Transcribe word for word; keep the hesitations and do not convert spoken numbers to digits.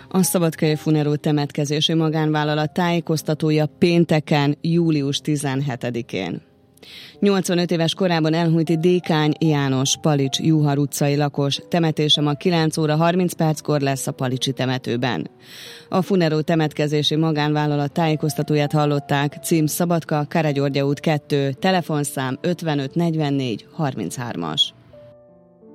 A Szabadkai Funeró temetkezési magánvállalat tájékoztatója pénteken, július tizenhetedikén. nyolcvanöt éves korában elhunyt Dékány János, Palics, Juhar utcai lakos. Temetése ma kilenc óra harminc perckor lesz a palicsi temetőben. A Funeró temetkezési magánvállalat tájékoztatóját hallották. Cím Szabadka, Káregyörgye út kettő, telefonszám ötvenöt negyvennégy harminchárom.